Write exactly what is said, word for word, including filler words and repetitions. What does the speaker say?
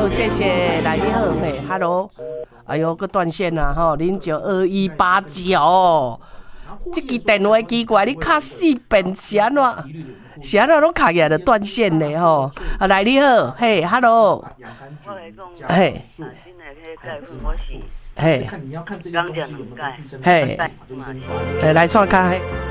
好，谢谢，来你好，嘿 ，Hello， 哎呦，个断线啊，吼，零九二一八九，这支电话奇怪，你卡四遍是安怎？是安怎拢卡起来就断线呢？吼，啊，来你好，嘿 ，Hello， 我来讲， 嘿， 新的迄个钙粉我是嘿， 刚讲两钙， 嘿，来来算看嘿。